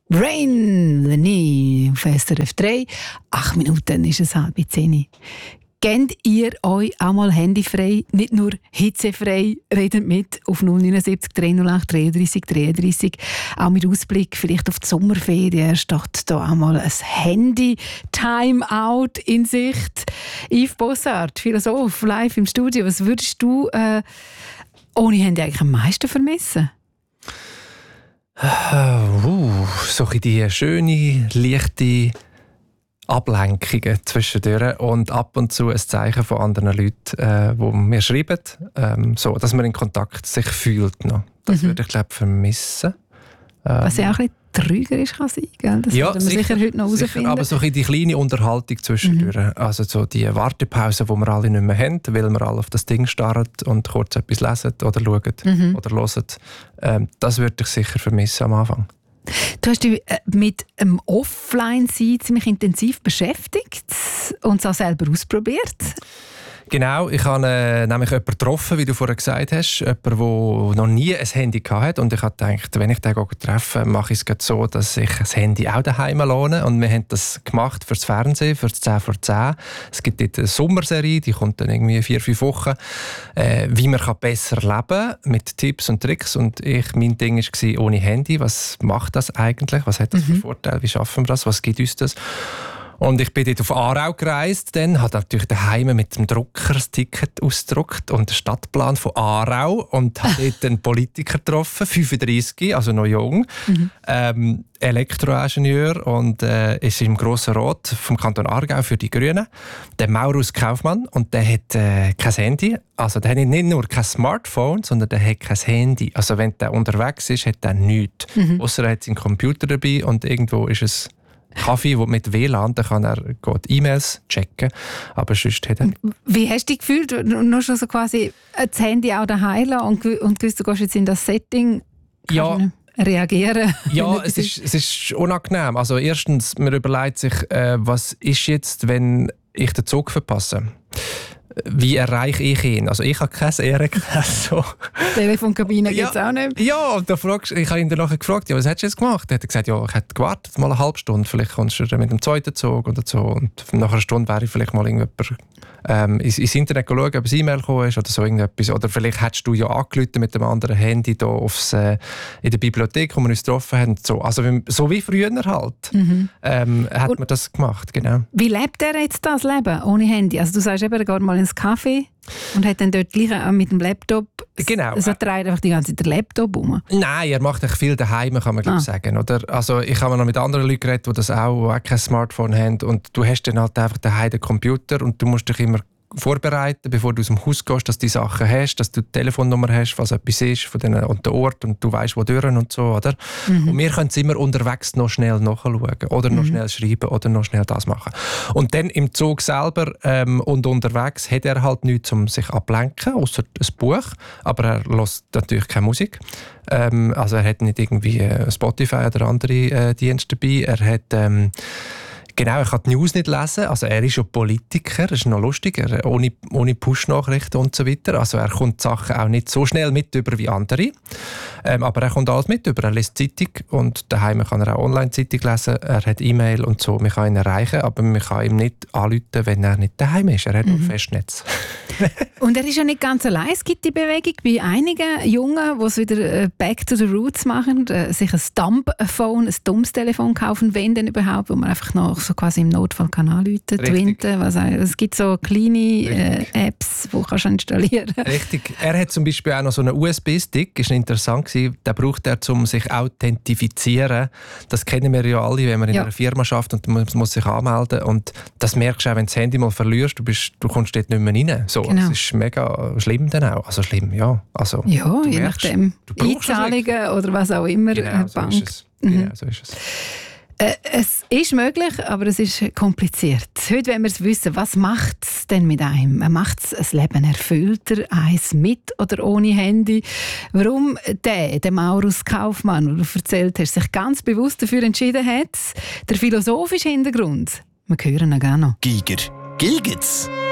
Rain, Lenny, auf SRF 3. 8 Minuten ist es 9:30. Gebt ihr euch auch mal handyfrei, nicht nur hitzefrei, redet mit auf 079 308 33 33. Auch mit Ausblick vielleicht auf die Sommerferien steht da auch mal ein Handy-Timeout in Sicht. Yves Bossart, Philosoph, live im Studio. Was würdest du ohne Handy eigentlich am meisten vermissen? So die schöne, leichte Ablenkungen zwischendurch und ab und zu ein Zeichen von anderen Leuten, die mir schreiben, so, dass man in Kontakt sich fühlt. Noch. Das würde ich, glaube vermissen. Was ja auch ein bisschen trügerisch kann sein, gell? Das werden wir sicher heute noch herausfinden. Aber so die kleine Unterhaltung zwischendurch, also so die Wartepause, die wir alle nicht mehr haben, weil wir alle auf das Ding starren und kurz etwas lesen oder schauen oder hören, das würde ich sicher vermissen am Anfang. Du hast dich mit dem Offline-Sein ziemlich intensiv beschäftigt und es auch selber ausprobiert. Genau, ich habe nämlich jemanden getroffen, wie du vorher gesagt hast, jemanden, der noch nie ein Handy hatte. Und ich habe gedacht, wenn ich den treffe, mache ich es so, dass ich das Handy auch daheim lohne. Und wir haben das gemacht für das Fernsehen, für das 10 vor 10. Es gibt dort eine Sommerserie, die kommt dann irgendwie 4-5 Wochen, wie man besser leben kann, mit Tipps und Tricks. Und mein Ding war ohne Handy. Was macht das eigentlich? Was hat das für Vorteile? Wie schaffen wir das? Was gibt uns das? Und ich bin dort auf Aarau gereist, dann habe natürlich daheim mit dem Drucker das Ticket ausgedruckt und den Stadtplan von Aarau und habe dort einen Politiker getroffen, 35, also noch jung, Elektroingenieur und ist im Grossen Rat vom Kanton Aargau für die Grünen, der Maurus Kaufmann, und der hat kein Handy, also der hat nicht nur kein Smartphone, sondern der hat kein Handy. Also wenn der unterwegs ist, hat er nichts, ausser er hat seinen Computer dabei und irgendwo ist es Kaffee mit WLAN, dann kann er E-Mails checken, aber sonst hat er... Wie hast du dich gefühlt, noch schon so quasi das Handy auch daheim lassen und gewusst, du gehst jetzt in das Setting, reagieren? Ja, es ist unangenehm. Also erstens, man überlegt sich, was ist jetzt, wenn ich den Zug verpasse? Wie erreiche ich ihn? Also ich habe kein Ehrenkresso. Telefonkabine gibt es auch nicht. Ja, und ich habe ihn dann nachher gefragt, was hast du jetzt gemacht? Er hat gesagt, ich hätte gewartet, mal eine halbe Stunde, vielleicht kommst du dann mit dem zweiten Zug oder so. Und nach einer Stunde wäre ich vielleicht mal irgendjemand ins Internet schauen, ob ein E-Mail gekommen ist oder so irgendetwas. Oder vielleicht hättest du ja angerufen mit dem anderen Handy da in der Bibliothek, wo wir uns getroffen haben. So, also so wie früher halt, hat man das gemacht, genau. Wie lebt er jetzt das Leben ohne Handy? Also du sagst eben, er geht mal ins Café und hat dann dort gleich mit dem Laptop... Genau. Also er dreht einfach die ganze Zeit den Laptop um? Nein, er macht viel daheim, kann man sagen. Oder? Also ich habe noch mit anderen Leuten geredet, die auch kein Smartphone haben, und du hast dann halt einfach daheim den Computer und du musst dich immer vorbereiten, bevor du aus dem Haus gehst, dass du die Sachen hast, dass du die Telefonnummer hast, was etwas ist von denen und der Ort und du weißt, wo durch und so, oder? Und wir können es immer unterwegs noch schnell nachschauen oder noch schnell schreiben oder noch schnell das machen. Und dann im Zug selber und unterwegs hat er halt nichts, um sich ablenken, außer ein Buch, aber er hört natürlich keine Musik. Also er hat nicht irgendwie Spotify oder andere Dienste dabei. Er hat genau, er kann die News nicht lesen. Also er ist ja Politiker, das ist noch lustiger, ohne Push-Nachrichten und so weiter. Also er kommt die Sachen auch nicht so schnell mit über wie andere. Aber er kommt alles mit über. Er liest Zeitung und daheim kann er auch Online-Zeitung lesen. Er hat E-Mail und so. Man kann ihn erreichen, aber man kann ihm nicht anrufen, wenn er nicht daheim ist. Er hat nur Festnetz. Und er ist ja nicht ganz allein. Es gibt die Bewegung bei einigen Jungen, die es wieder back to the roots machen, sich ein Dumb-Phone, ein dummes Telefon kaufen, wenn denn überhaupt, wo man einfach noch so quasi im Notfall kann anrufen, twinten. Es gibt so kleine Apps, die kannst du installieren. Richtig. Er hat zum Beispiel auch noch so einen USB-Stick, ist interessant gewesen. Den braucht er, um sich authentifizieren. Das kennen wir ja alle, wenn man in einer Firma arbeitet und man muss sich anmelden. Und das merkst du auch, wenn du das Handy mal verlierst, du kommst dort nicht mehr rein. So, genau. Das ist mega schlimm dann auch. Also schlimm, ja. Also, ja, je nachdem. Einzahlungen oder was auch immer. Genau, Bank. So ist es. Genau, so ist es. Es ist möglich, aber es ist kompliziert. Heute wollen wir es wissen, was macht es denn mit einem? Macht es ein Leben erfüllter, eins mit oder ohne Handy? Warum der Maurus Kaufmann, den du erzählt hast, sich ganz bewusst dafür entschieden hat? Der philosophische Hintergrund, wir hören ihn gerne noch. Giger. Gilgit's.